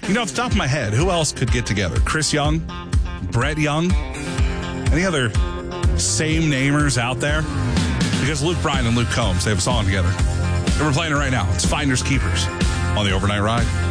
Off the top of my head, who else could get together? Chris Young, Brett Young, any other same namers out there? Because Luke Bryan and Luke Combs, they have a song together. And we're playing it right now. It's Finders Keepers on the Overnight Ride.